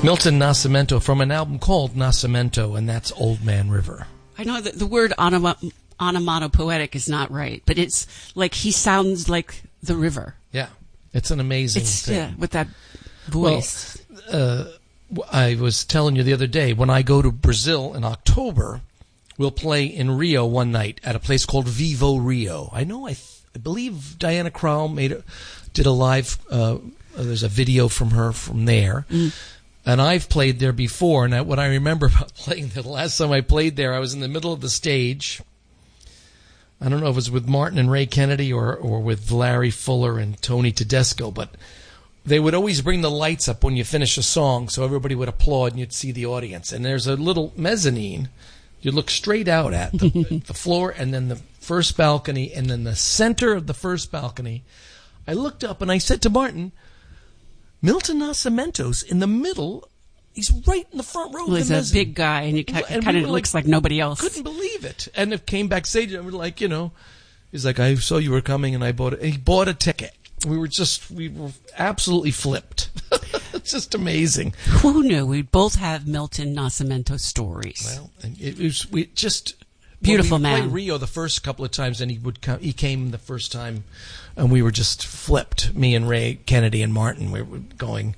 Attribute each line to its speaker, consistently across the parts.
Speaker 1: Milton Nascimento from an album called Nascimento, and that's Old Man River.
Speaker 2: I know that the word onomatopoetic is not right, but it's like he sounds like the river.
Speaker 1: Yeah, it's an amazing thing.
Speaker 2: Yeah, with that voice.
Speaker 1: Well, I was telling you the other day, when I go to Brazil in October, we'll play in Rio one night at a place called Vivo Rio. I know, I believe Diana Krall did a live, there's a video from her from there. And I've played there before, and what I remember about playing there, the last time I played there, I was in the middle of the stage. I don't know if it was with Martin and Ray Kennedy or with Larry Fuller and Tony Tedesco, but they would always bring the lights up when you finish a song so everybody would applaud and you'd see the audience. And there's a little mezzanine you look straight out at, the floor, and then the first balcony, and then the center of the first balcony. I looked up and I said to Martin, Milton Nascimento's in the middle. He's right in the front row.
Speaker 2: Well, he's a big guy, and he kind of looks like nobody else.
Speaker 1: Couldn't believe it. And it came backstage, and we're like, he's like, I saw you were coming, and he bought a ticket. We were absolutely flipped. It's just amazing.
Speaker 2: Who knew? We both have Milton Nascimento stories.
Speaker 1: Well, and it was
Speaker 2: beautiful man.
Speaker 1: We played Rio the first couple of times, and he came the first time, and we were just flipped. Me and Ray Kennedy and Martin, we were going,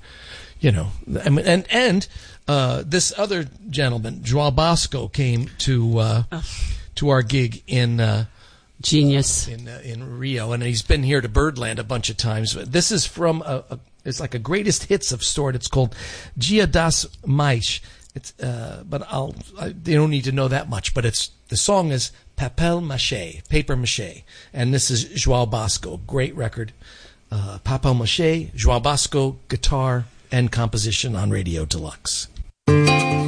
Speaker 1: and this other gentleman, Joao Bosco, came to our gig in
Speaker 2: Genius
Speaker 1: in Rio, and he's been here to Birdland a bunch of times. This is from it's like a greatest hits of sort. It's called Dia das Mais. It's but they don't need to know that much. But the song is Papel Maché, paper mache, and this is Joao Bosco, great record. Papel Maché, Joao Bosco, guitar and composition on Radio Deluxe.